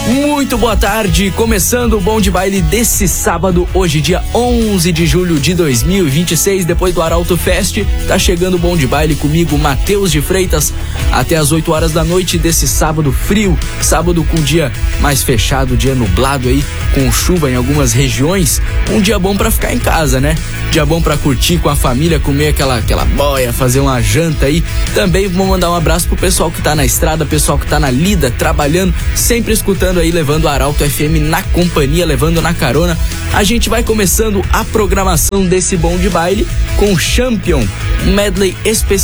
Muito boa tarde, começando o Bom de Baile desse sábado, hoje dia 11 de julho de 2026, depois do Arauto Fest, tá chegando o Bom de Baile comigo, Matheus de Freitas, até as 8 horas da noite desse sábado frio, sábado com dia mais fechado, dia nublado aí, com chuva em algumas regiões, um dia bom pra ficar em casa, né? Dia bom pra curtir com a família, comer aquela boia, fazer uma janta aí. Também vou mandar um abraço pro pessoal que tá na estrada, pessoal que tá na lida, trabalhando, sempre escutando aí, levando o Arauto FM na companhia, levando na carona. A gente vai começando a programação desse Bom de Baile com Champion, medley especial